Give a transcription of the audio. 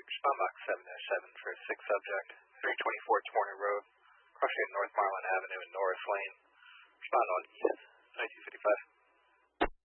respond box 707 for a 6 subject, 324 Torner Road, crossing North Marlin Avenue and Norris Lane. Respond on